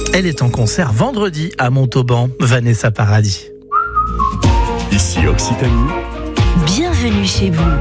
Elle est en concert vendredi à Montauban, Vanessa Paradis. Ici Occitanie. Bienvenue chez vous.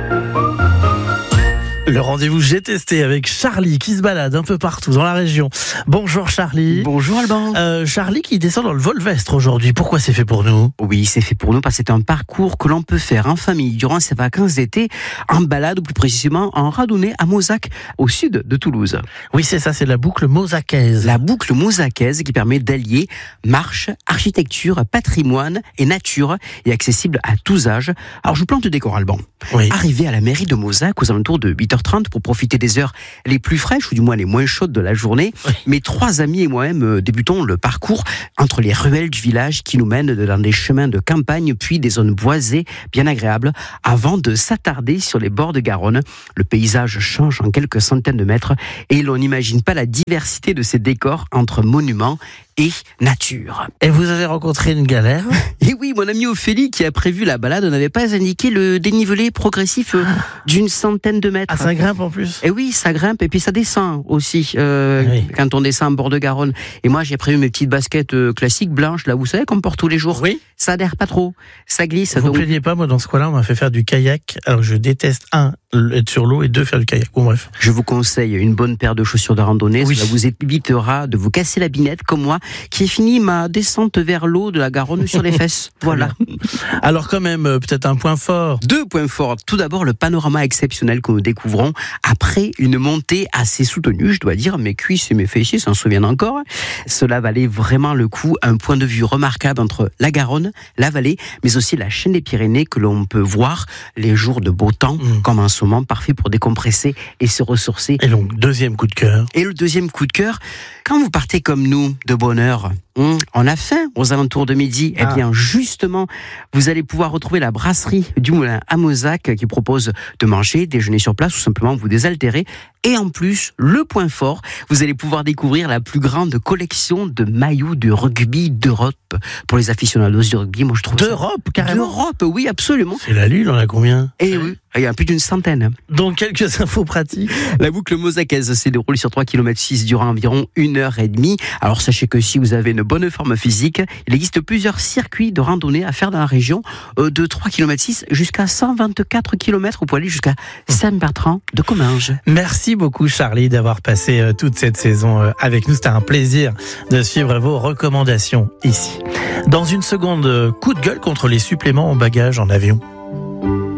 Le rendez-vous J'ai testé avec Charlie qui se balade un peu partout dans la région. Bonjour Charlie. Bonjour Alban. Charlie qui descend dans le Volvestre aujourd'hui. Pourquoi c'est fait pour nous ? Oui, c'est fait pour nous parce que c'est un parcours que l'on peut faire en famille durant ses vacances d'été, en balade ou plus précisément en randonnée à Mozac, au sud de Toulouse. Oui, c'est ça, c'est la boucle mozacaise. La boucle mozacaise qui permet d'allier marche, architecture, patrimoine et nature et accessible à tous âges. Alors je vous plante le décor Alban. Oui. Arrivé à la mairie de Mozac aux alentours de 8h30 pour profiter des heures les plus fraîches ou du moins les moins chaudes de la journée, Oui. mes 3 amis et moi-même débutons le parcours entre les ruelles du village qui nous mènent dans des chemins de campagne puis des zones boisées bien agréables avant de s'attarder sur les bords de Garonne. Le paysage change en quelques centaines de mètres et l'on n'imagine pas la diversité de ces décors entre monuments et nature. Et vous avez rencontré une galère ? Et oui, mon ami Ophélie qui a prévu la balade n'avait pas indiqué le dénivelé progressif d'une centaine de mètres. Ah, ça grimpe en plus ? Et oui, ça grimpe et puis ça descend aussi Oui. quand on descend en bord de Garonne. Et moi, j'ai prévu mes petites baskets classiques blanches, là, vous savez, qu'on porte tous les jours. Oui. Ça adhère pas trop, ça glisse. Vous donc... plaignez pas, moi dans ce coin-là, on m'a fait faire du kayak. Alors je déteste, 1, être sur l'eau et 2, faire du kayak. Bon bref. Je vous conseille une bonne paire de chaussures de randonnée. Oui. Cela vous évitera de vous casser la binette comme moi, qui ai fini ma descente vers l'eau de la Garonne sur les fesses. Voilà. Alors quand même, peut-être un point fort. 2 points forts. Tout d'abord, le panorama exceptionnel que nous découvrons après une montée assez soutenue, je dois dire. Mes cuisses et mes fessiers s'en souviennent encore. Cela valait vraiment le coup. Un point de vue remarquable entre la Garonne, la vallée, mais aussi la chaîne des Pyrénées que l'on peut voir les jours de beau temps, comme en ce moment, parfait pour décompresser et se ressourcer. Et donc, deuxième coup de cœur. Et le deuxième coup de cœur, quand vous partez comme nous, de bonne heure, on a faim aux alentours de midi. Eh bien, justement, vous allez pouvoir retrouver la brasserie du Moulin à Mozac qui propose de manger, déjeuner sur place ou simplement vous désaltérer. Et en plus, le point fort, vous allez pouvoir découvrir la plus grande collection de maillots de rugby d'Europe pour les aficionados du rugby. Moi, je trouve D'Europe, carrément. D'Europe, oui, absolument. C'est la lune, on a combien ? Et oui, il y a plus d'une centaine. Donc, quelques infos pratiques. La boucle mozacaise se déroule sur 3,6 km durant environ 1h30. Alors sachez que si vous avez une bonne forme physique, il existe plusieurs circuits de randonnée à faire dans la région de 3,6 km jusqu'à 124 km. Vous pouvez aller jusqu'à Saint-Bertrand de Comminges. Merci beaucoup Charlie d'avoir passé toute cette saison avec nous. C'était un plaisir de suivre vos recommandations ici. Dans une seconde, coup de gueule contre les suppléments en bagages en avion.